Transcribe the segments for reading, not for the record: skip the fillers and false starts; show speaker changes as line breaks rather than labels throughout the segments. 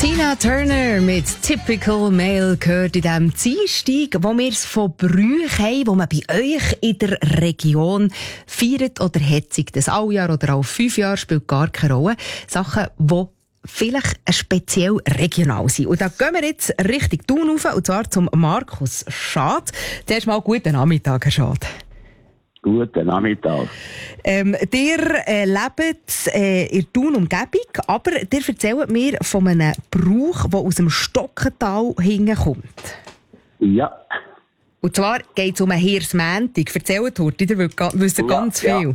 Tina Turner mit Typical Male gehört in diesem Dienstag, wo wir es von Brüchen haben, die man bei euch in der Region feiert oder hetzigt. Das Alljahr oder auch 5 Jahre spielt gar keine Rolle. Sachen, die vielleicht speziell regional sind. Und da gehen wir jetzt Richtung Thun rauf, und zwar zum Markus Schad. Zuerst mal guten Nachmittag, Herr Schad.
Guten Nachmittag.
Ihr lebt in der Thun-Umgebung, aber ihr erzählt mir von einem Brauch, der aus dem Stockental hinkommt.
Ja.
Und zwar geht es um einen Hirsmäntig. Erzählt heute, ihr wisst ganz viel.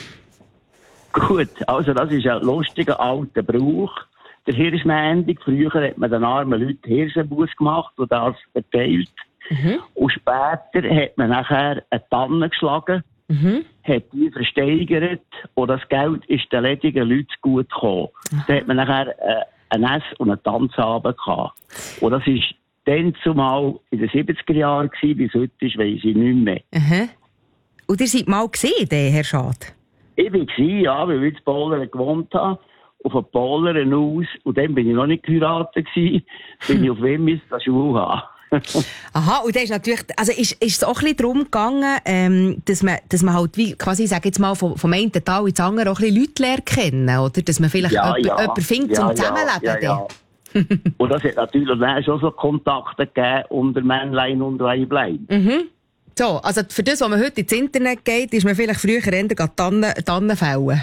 Ja. Gut, also das ist ein lustiger alter Brauch. Der Hirsmäntig, früher hat man den armen Leuten Hirsenbuss gemacht und das verteilt. Mhm. Und später hat man nachher eine Tanne geschlagen, hat die versteigert und das Geld ist den ledigen Leuten gut gekommen. Da hat man nachher einen Ess- und einen Tanzabend gehabt. Und das war dann zumal in den 70er Jahren gewesen, bis heute ist, weiss ich nicht mehr.
Mhm. Und ihr seid mal gesehen, Herr Schad?
Ich war, ja, weil ich in Polen gewohnt habe, auf den Polern aus, und dann bin ich noch nicht geheiratet gewesen, bin ich auf Wimmis zur Schule haben.
Aha, und da ist natürlich, also ist es auch ein bisschen darum gegangen, dass man halt, wie quasi, ich sage jetzt mal, vom einen Teil ins andere auch ein bisschen Leute lernen kennen, oder? Dass man vielleicht jemanden findet zum Zusammenleben.
Ja. Und das hat natürlich dann schon so Kontakte gegeben unter Männlein und Weiblein.
Mhm. So, also für das, was man heute ins Internet geht, ist man vielleicht früher eher Tannen fällen.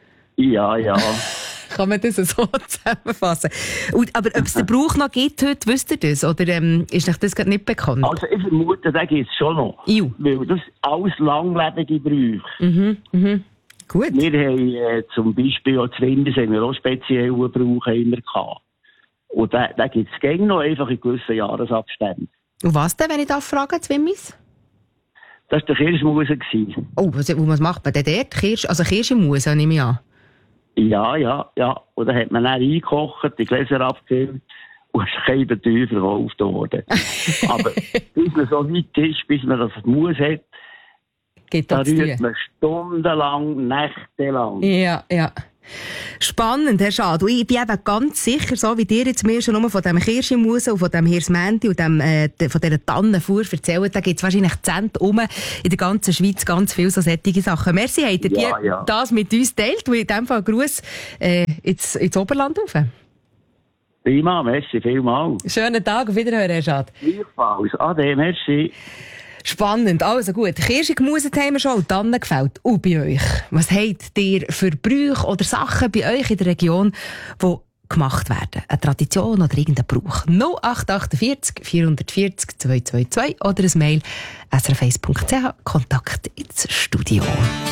Ja.
Kann man das so zusammenfassen? Aber ob es den Brauch noch gibt heute, wisst ihr das? Oder ist euch das gerade nicht bekannt?
Also ich vermute, den gibt es schon noch. Weil das alles langlebige Brauch.
Gut.
Wir haben zum Beispiel auch Zwinders haben wir auch speziellen Brauch immer gehabt. Und den gibt es gängig noch einfach in gewissen Jahresabständen.
Und was denn, wenn ich darf fragen, Zwimmis?
Das war der Kirschmuse.
Oh, was macht man denn dort? Kirschmuse, nehme ich an.
Ja. Und dann hat man dann eingekocht, die Gläser abgefüllt und es ist kein Teuer verkauft worden. Aber bis man so weit ist, bis man das Mus hat, da rührt man stundenlang, nächtelang.
Ja. Spannend, Herr Schad. Und ich bin eben ganz sicher, so wie dir jetzt mir schon nur von dem Kirschmus und von dem Hirsmänti und von dieser Tannenfuhr erzählt, da gibt es wahrscheinlich Zent in der ganzen Schweiz ganz viele so solche Sachen. Merci, habt ihr das mit uns teilt, und in diesem Fall Gruß ins Oberland rauf.
Prima, merci vielmals.
Schönen Tag, auf Wiederhören, Herr Schad.
Gleichfalls, ade, merci.
Spannend. Also gut, Kirsche gemuset haben wir schon und Tannen gefällt. Und bei euch? Was habt ihr für Brüche oder Sachen bei euch in der Region, die gemacht werden? Eine Tradition oder irgendein Brauch? 0848 440 222 oder ein Mail srf1.ch. Kontakt ins Studio.